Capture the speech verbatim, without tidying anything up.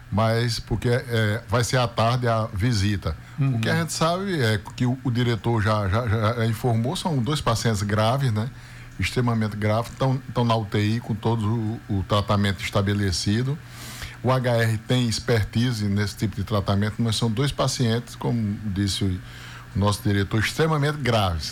mas porque é, vai ser à tarde a visita. Uhum. O que a gente sabe é que o, o diretor já, já, já informou, são dois pacientes graves, né? Extremamente graves, estão na U T I com todo o, o tratamento estabelecido. O H R tem expertise nesse tipo de tratamento, mas são dois pacientes, como disse o nosso diretor, extremamente graves.